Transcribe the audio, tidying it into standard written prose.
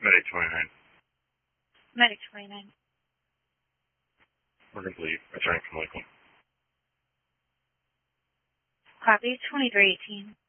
Medic 29. Medic 29. We're complete. Returning from Lakeland. Copy 2318.